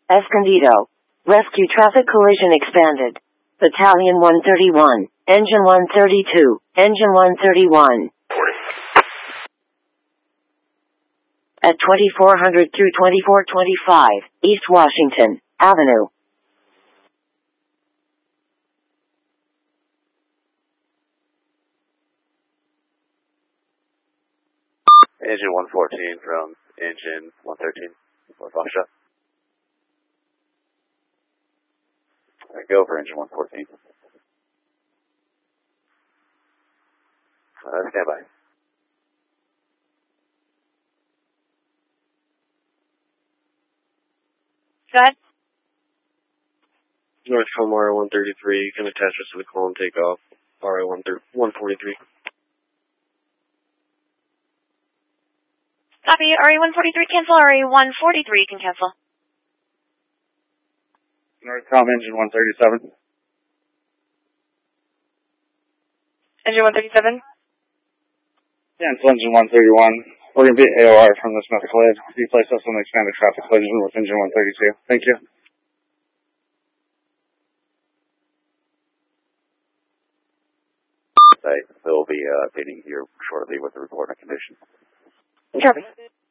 Escondido. Rescue traffic collision expanded. Battalion 131. Engine 132. Engine 131. At 2400 through 2425, East Washington Avenue. Engine 114 from engine 113. North Foxtrot. Alright, go for engine 114. Stand by. Go ahead. Northcom RA-133, you can attach us to the call and take off. RA-143. Copy. RA-143 cancel. RA-143 can cancel. Northcom engine 137. Engine 137. Cancel engine 131. We're going to be AOR from this medical aid. Replace us on the expanded traffic collision with engine 132. Thank you. They'll be updating here shortly with the report on condition. Copy.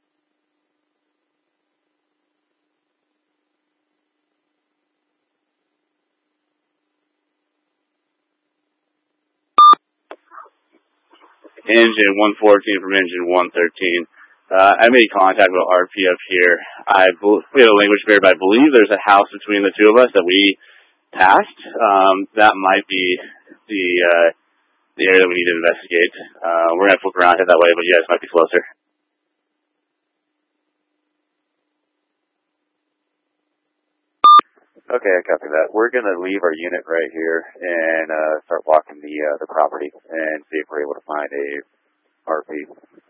Engine 114 from engine 113. I made contact with RPF here. We had a language barrier, but I believe there's a house between the two of us that we passed. That might be the area that we need to investigate. We're going to flip around, head that way, but you guys might be closer. Okay, I copy that. We're going to leave our unit right here and start walking the property and see if we're able to find a RP.